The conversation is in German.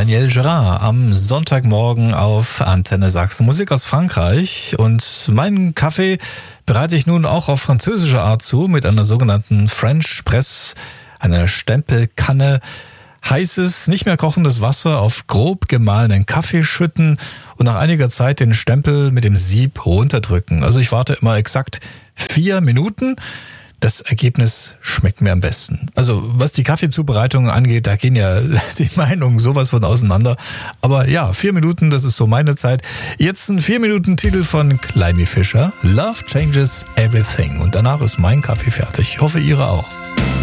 Daniel Gerard am Sonntagmorgen auf Antenne Sachsen. Musik aus Frankreich. Und meinen Kaffee bereite ich nun auch auf französische Art zu mit einer sogenannten French Press, einer Stempelkanne. Heißes, nicht mehr kochendes Wasser auf grob gemahlenen Kaffee schütten und nach einiger Zeit den Stempel mit dem Sieb runterdrücken. Also ich warte immer exakt 4 Minuten. Das Ergebnis schmeckt mir am besten. Also was die Kaffeezubereitung angeht, da gehen ja die Meinungen sowas von auseinander. Aber ja, 4 Minuten, das ist so meine Zeit. Jetzt ein 4-Minuten-Titel von Climby Fisher. Love Changes Everything. Und danach ist mein Kaffee fertig. Ich hoffe, Ihre auch.